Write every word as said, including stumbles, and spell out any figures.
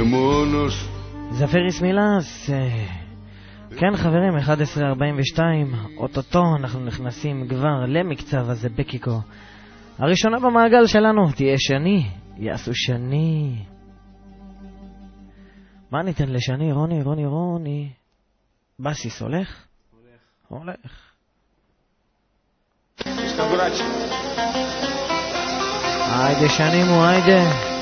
מונוס. זפריס מילס. כן חברים, אחת עשרה ארבעים ושתיים, אוטוטו אנחנו נכנסים כבר למקצב הזה בקיקו. הראשונה במעגל שלנו תהיה שני, יעשו שני. מה ניתן לשני? רוני, רוני, רוני. בסיס הולך? הולך. הולך. היידה שני מו, היידה.